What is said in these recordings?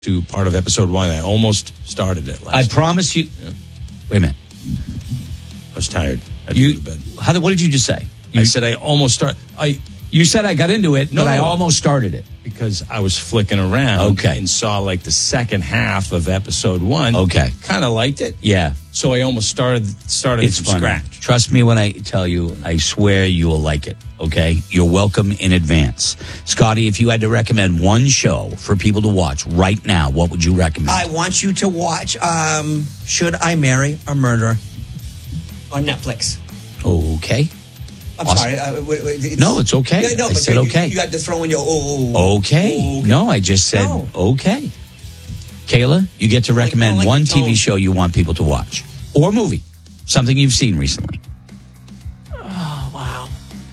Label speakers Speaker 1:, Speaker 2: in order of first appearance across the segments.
Speaker 1: to part of episode 1. I almost started it last
Speaker 2: I promise you.
Speaker 1: Yeah.
Speaker 2: Wait a minute.
Speaker 1: I was tired. I had to go to bed.
Speaker 2: What did you just say?
Speaker 1: I said I almost started.
Speaker 2: You said I got into it, but I almost started it.
Speaker 1: Because I was flicking around and saw like the second half of episode 1.
Speaker 2: Okay.
Speaker 1: Kind of liked it.
Speaker 2: Yeah.
Speaker 1: So I almost started
Speaker 2: It's
Speaker 1: from
Speaker 2: fun.
Speaker 1: scratch.
Speaker 2: Trust me when I tell you, I swear you will like it, okay? You're welcome in advance. Scotty, if you had to recommend one show for people to watch right now, what would you recommend?
Speaker 3: I want you to watch Should I Marry a Murderer on Netflix.
Speaker 2: Okay.
Speaker 3: I'm
Speaker 2: Awesome.
Speaker 3: sorry.
Speaker 2: No, it's okay.
Speaker 3: No,
Speaker 2: I
Speaker 3: but
Speaker 2: said okay.
Speaker 3: You got to throw in your
Speaker 2: Okay. No, I just said okay. Kayla, you get to recommend one TV show you want people to watch. Or movie. Something you've seen recently.
Speaker 4: Oh, wow.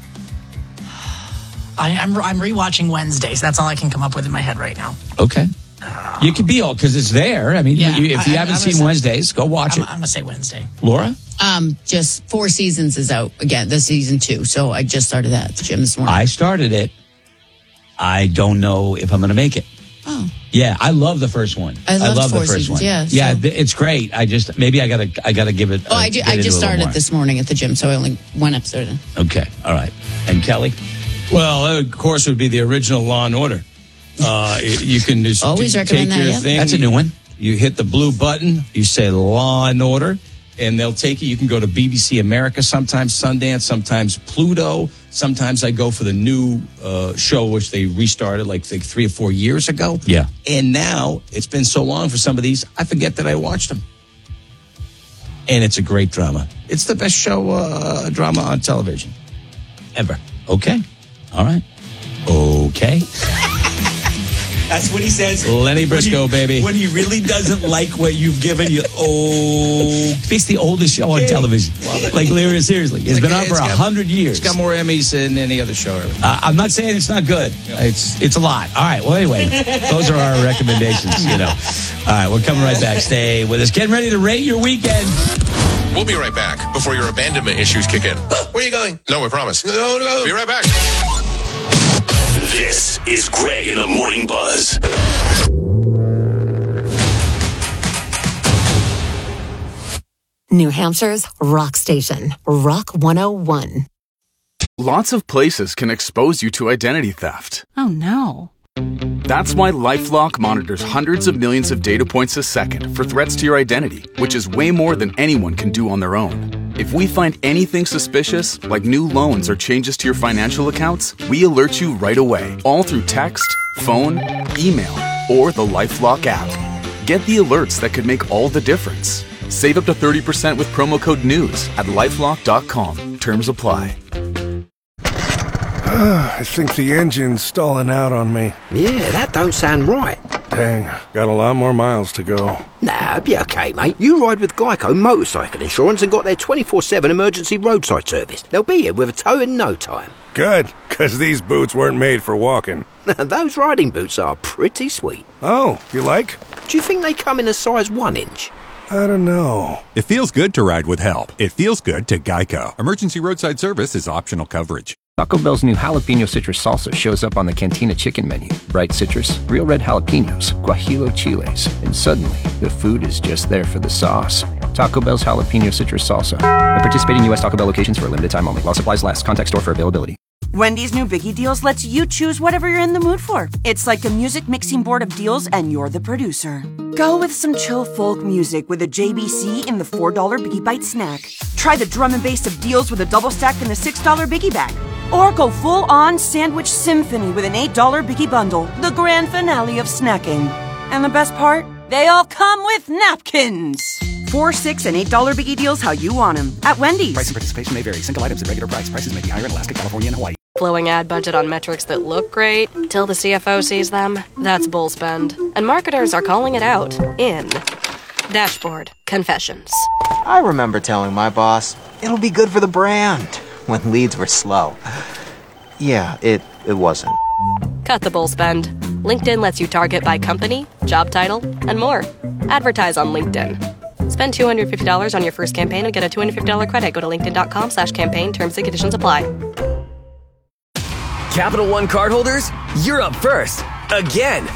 Speaker 4: I'm rewatching Wednesdays. That's all I can come up with in my head right now.
Speaker 2: Okay. You could be all, because it's there. I mean, if you haven't seen Wednesdays, go watch it.
Speaker 4: I'm going to say Wednesday.
Speaker 2: Laura?
Speaker 5: Just 4 seasons is out again. This season 2. So I just started that at the gym this morning.
Speaker 2: I started it. I don't know if I'm going to make it.
Speaker 5: Oh.
Speaker 2: Yeah, I love the first one.
Speaker 5: I love
Speaker 2: the
Speaker 5: 4
Speaker 2: first
Speaker 5: seasons,
Speaker 2: one.
Speaker 5: yeah.
Speaker 2: Yeah,
Speaker 5: So.
Speaker 2: It's great. I gotta give it.
Speaker 5: I just started this morning at the gym, so I only one episode in.
Speaker 2: Okay, all right. And Kelly?
Speaker 1: Well, of course, it would be the original Law and Order. You can just
Speaker 5: Always
Speaker 1: take
Speaker 5: recommend that,
Speaker 1: your
Speaker 5: yeah.
Speaker 1: thing.
Speaker 2: That's a new one.
Speaker 1: You hit the blue button. You say Law and Order, and they'll take it. You can go to BBC America, sometimes Sundance, sometimes Pluto. Sometimes I go for the new show, which they restarted like 3 or 4 years ago.
Speaker 2: Yeah.
Speaker 1: And now it's been so long for some of these, I forget that I watched them. And it's a great drama. It's the best show drama on television ever.
Speaker 2: Okay. All right. Okay.
Speaker 3: That's what he says.
Speaker 1: Lenny Briscoe, baby.
Speaker 3: When he really doesn't like what you've given you.
Speaker 2: It's the oldest show on television. Like, Larry, seriously. It's been on for 100 years.
Speaker 1: It's got more Emmys than any other show ever.
Speaker 2: I'm not saying it's not good. It's a lot. All right. Well, anyway, those are our recommendations, All right. We're coming right back. Stay with us. Getting ready to rate your weekend.
Speaker 6: We'll be right back before your abandonment issues kick in. Where are you going? No, we promise. No. Be right back.
Speaker 7: This is Greg in the Morning Buzz.
Speaker 8: New Hampshire's rock station, Rock 101.
Speaker 9: Lots of places can expose you to identity theft.
Speaker 10: Oh, no.
Speaker 9: That's why LifeLock monitors hundreds of millions of data points a second for threats to your identity, which is way more than anyone can do on their own. If we find anything suspicious, like new loans or changes to your financial accounts, we alert you right away, all through text, phone, email, or the LifeLock app. Get the alerts that could make all the difference. Save up to 30% with promo code NEWS at LifeLock.com. Terms apply.
Speaker 11: I think the engine's stalling out on me.
Speaker 12: Yeah, that don't sound right.
Speaker 11: Dang, got a lot more miles to go.
Speaker 12: Nah, it'll be okay, mate. You ride with Geico Motorcycle Insurance and got their 24/7 emergency roadside service. They'll be here with a tow in no time.
Speaker 11: Good, because these boots weren't made for walking.
Speaker 12: Those riding boots are pretty sweet.
Speaker 11: Oh, you like?
Speaker 12: Do you think they come in a size 1 inch?
Speaker 11: I don't know.
Speaker 13: It feels good to ride with help. It feels good to Geico. Emergency roadside service is optional coverage.
Speaker 14: Taco Bell's new jalapeno citrus salsa shows up on the Cantina chicken menu. Bright citrus, real red jalapenos, guajillo chiles, and suddenly the food is just there for the sauce. Taco Bell's jalapeno citrus salsa. At participating U.S. Taco Bell locations for a limited time only. While supplies last. Contact store for availability.
Speaker 15: Wendy's new Biggie Deals lets you choose whatever you're in the mood for. It's like a music mixing board of deals, and you're the producer. Go with some chill folk music with a JBC in the $4 Biggie Bite snack. Try the drum and bass of deals with a double stack in the $6 Biggie Bag. Or go full-on sandwich symphony with an $8 Biggie Bundle, the grand finale of snacking. And the best part? They all come with napkins. $4, $6, and $8 Biggie Deals how you want them at Wendy's.
Speaker 14: Price and participation may vary. Single items at regular price. Prices may be higher in Alaska, California, and Hawaii.
Speaker 16: Blowing ad budget on metrics that look great till the CFO sees them. That's bull spend. And marketers are calling it out in Dashboard Confessions.
Speaker 17: I remember telling my boss, it'll be good for the brand, when leads were slow. Yeah, it wasn't.
Speaker 16: Cut the bull spend. LinkedIn lets you target by company, job title, and more. Advertise on LinkedIn. Spend $250 on your first campaign and get a $250 credit. Go to linkedin.com/campaign. Terms and conditions apply.
Speaker 18: Capital One cardholders, you're up first. Again.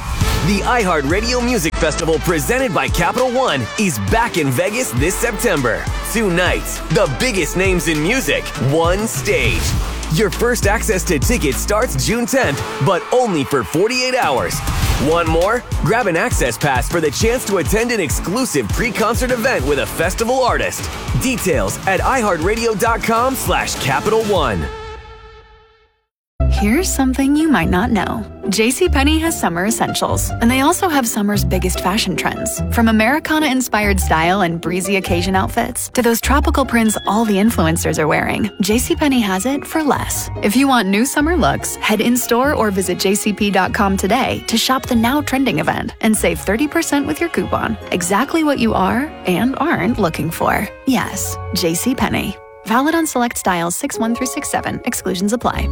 Speaker 10: The iHeartRadio Music Festival presented by Capital One is back in Vegas this September. 2 nights, the biggest names in music, one stage. Your first access to tickets starts June 10th, but only for 48 hours. Want more? Grab an access pass for the chance to attend an exclusive pre-concert event with a festival artist. Details at iHeartRadio.com/Capital One.
Speaker 18: Here's something you might not know. JCPenney has summer essentials, and they also have summer's biggest fashion trends. From Americana-inspired style and breezy occasion outfits to those tropical prints all the influencers are wearing, JCPenney has it for less. If you want new summer looks, head in-store or visit jcp.com today to shop the now trending event and save 30% with your coupon. Exactly what you are and aren't looking for. Yes, JCPenney. Valid on select styles 6-1 through 6-7. Exclusions apply.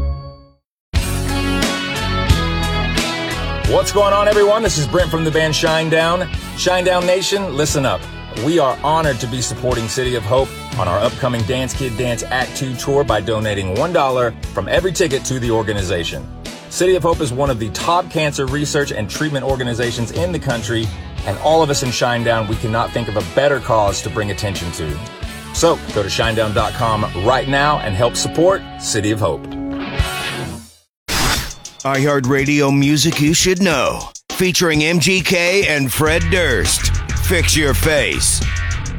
Speaker 19: What's going on, everyone? This is Brent from the band Shinedown. Shinedown Nation, listen up. We are honored to be supporting City of Hope on our upcoming Dance Kid Dance Act 2 tour by donating $1 from every ticket to the organization. City of Hope is one of the top cancer research and treatment organizations in the country, and all of us in Shinedown, we cannot think of a better cause to bring attention to. So go to shinedown.com right now and help support City of Hope.
Speaker 20: iHeartRadio Music You Should Know, featuring MGK and Fred Durst. Fix Your Face.